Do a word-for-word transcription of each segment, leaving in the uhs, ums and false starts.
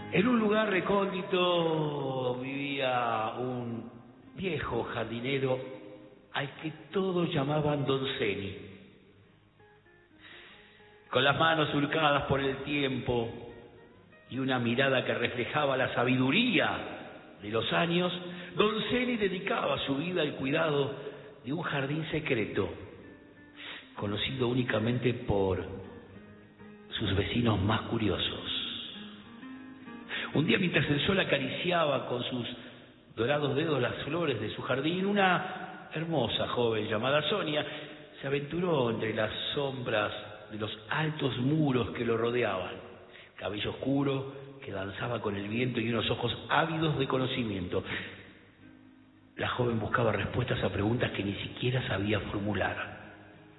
En un lugar recóndito vivía un viejo jardinero al que todos llamaban Don Ceni. Con las manos surcadas por el tiempo y una mirada que reflejaba la sabiduría de los años, Don Ceni dedicaba su vida al cuidado de un jardín secreto, conocido únicamente por sus vecinos más curiosos. Un día, mientras el sol acariciaba con sus dorados dedos las flores de su jardín, una hermosa joven llamada Sonia se aventuró entre las sombras de los altos muros que lo rodeaban. Cabello oscuro que danzaba con el viento y unos ojos ávidos de conocimiento. La joven buscaba respuestas a preguntas que ni siquiera sabía formular.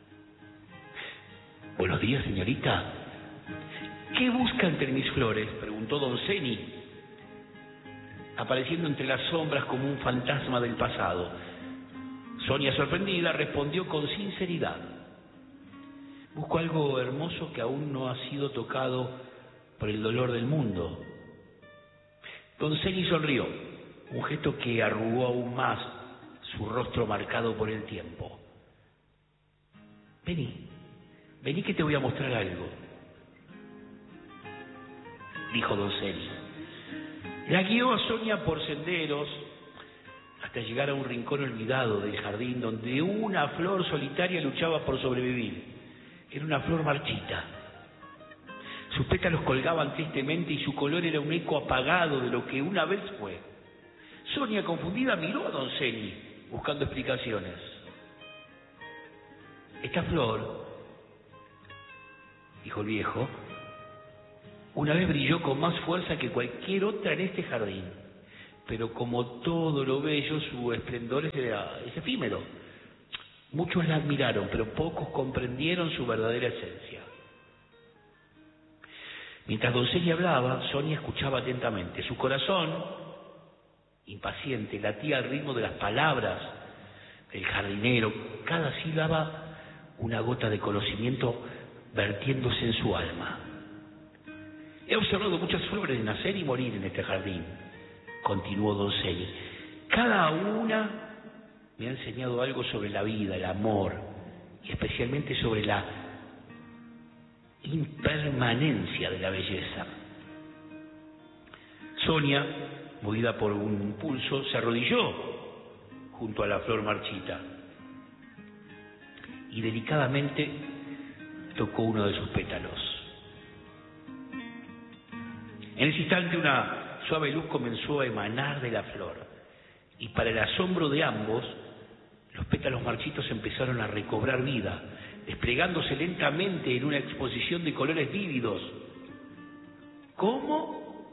«Buenos días, señorita. ¿Qué busca entre mis flores?», preguntó Don Ceni, apareciendo entre las sombras como un fantasma del pasado. Sonia, sorprendida, respondió con sinceridad: «Busco algo hermoso que aún no ha sido tocado por el dolor del mundo». Don Ceni sonrió, un gesto que arrugó aún más su rostro marcado por el tiempo. «Vení, vení que te voy a mostrar algo», dijo Don Ceni. La guió a Sonia por senderos hasta llegar a un rincón olvidado del jardín donde una flor solitaria luchaba por sobrevivir. Era una flor marchita. Sus pétalos colgaban tristemente y su color era un eco apagado de lo que una vez fue. Sonia, confundida, miró a Don Ceni buscando explicaciones. «Esta flor», dijo el viejo, «una vez brilló con más fuerza que cualquier otra en este jardín, pero como todo lo bello, su esplendor es, es efímero. Muchos la admiraron, pero pocos comprendieron su verdadera esencia». Mientras Don Ceni hablaba, Sonia escuchaba atentamente. Su corazón, impaciente, latía al ritmo de las palabras del jardinero. Cada sílaba, una gota de conocimiento vertiéndose en su alma. «He observado muchas flores nacer y morir en este jardín», continuó Don Ceni. «Cada una me ha enseñado algo sobre la vida, el amor, y especialmente sobre la impermanencia de la belleza». Sonia, movida por un impulso, se arrodilló junto a la flor marchita y delicadamente tocó uno de sus pétalos. En ese instante una suave luz comenzó a emanar de la flor, y para el asombro de ambos, los pétalos marchitos empezaron a recobrar vida, desplegándose lentamente en una exposición de colores vívidos. «¿Cómo?»,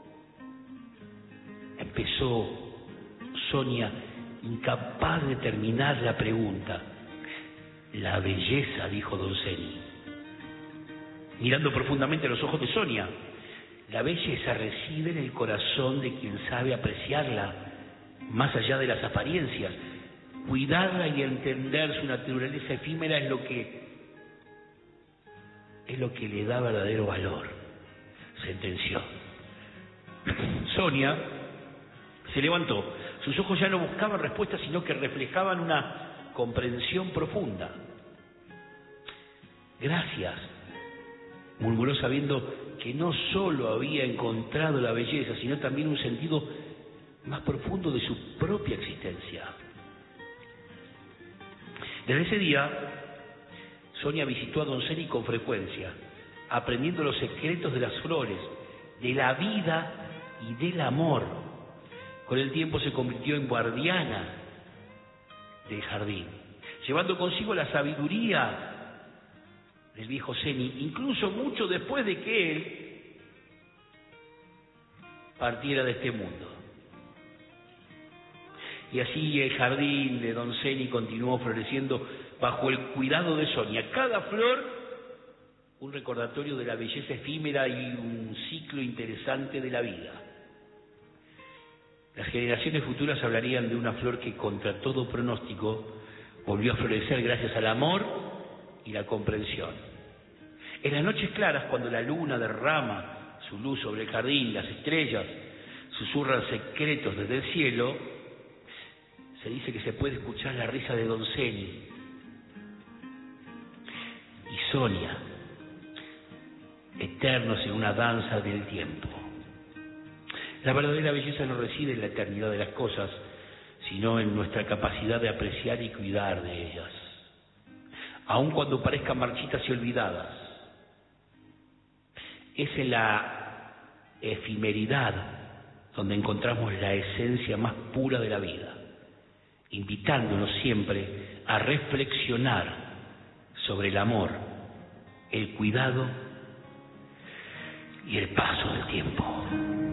empezó Sonia, incapaz de terminar la pregunta. «La belleza», dijo Don Ceni, mirando profundamente a los ojos de Sonia. «La belleza reside en el corazón de quien sabe apreciarla, más allá de las apariencias. Cuidarla y entender su naturaleza efímera es lo que es lo que le da verdadero valor», sentenció. Sonia se levantó. Sus ojos ya no buscaban respuestas, sino que reflejaban una comprensión profunda. «Gracias», murmuró, sabiendo que no solo había encontrado la belleza, sino también un sentido más profundo de su propia existencia. Desde ese día, Sonia visitó a Don Ceni con frecuencia, aprendiendo los secretos de las flores, de la vida y del amor. Con el tiempo se convirtió en guardiana del jardín, llevando consigo la sabiduría del viejo Ceni, incluso mucho después de que él partiera de este mundo. Y así el jardín de Don Ceni continuó floreciendo bajo el cuidado de Sonia. Cada flor, un recordatorio de la belleza efímera y un ciclo interesante de la vida. Las generaciones futuras hablarían de una flor que, contra todo pronóstico, volvió a florecer gracias al amor y la comprensión. En las noches claras, cuando la luna derrama su su luz sobre el jardín, las estrellas susurran secretos desde el cielo, se dice que se puede escuchar la risa de Don Ceni y Sonia, eternos en una danza del tiempo. La verdadera belleza no reside en la eternidad de las cosas, sino en nuestra capacidad de apreciar y cuidar de ellas, aun cuando parezcan marchitas y olvidadas. Es en la efemeridad donde encontramos la esencia más pura de la vida, invitándonos siempre a reflexionar sobre el amor, el cuidado y el paso del tiempo.